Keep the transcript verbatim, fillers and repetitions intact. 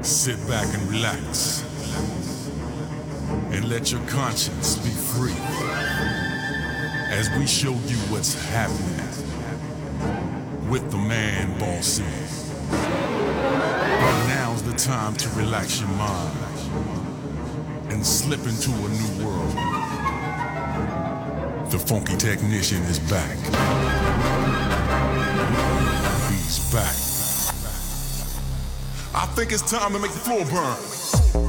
Sit back and relax. And let your conscience be free. As we show you what's happening with the man boss in. Now's the time to relax your mind and slip into a new world. The funky technician is back. He's back. I think it's time to make the floor burn.